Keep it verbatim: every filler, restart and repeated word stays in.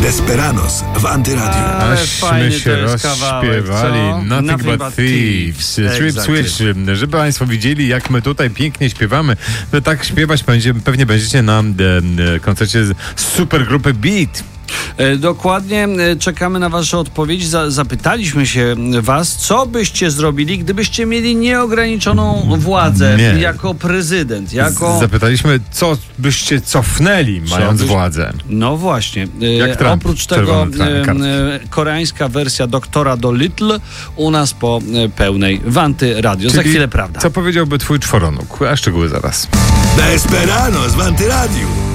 Desperados w Antyradiu. Aśmy się rozśpiewali. Nothing, Nothing but, but Thieves. Trip Switch. Żeby Państwo widzieli, jak my tutaj pięknie śpiewamy. My tak śpiewać pewnie będziecie na e, koncercie supergrupy Beat. Dokładnie, czekamy na Wasze odpowiedzi. Zapytaliśmy się Was, co byście zrobili, gdybyście mieli nieograniczoną władzę Nie. jako prezydent. Jako... Zapytaliśmy, co byście cofnęli, co mając byś... władzę. No właśnie. Jak Trump, Oprócz tego koreańska wersja doktora Dolittle u nas po pełnej w Antyradio. Za chwilę prawda. Co powiedziałby twój czworonóg? A szczegóły zaraz. Desperados w Antyradiu.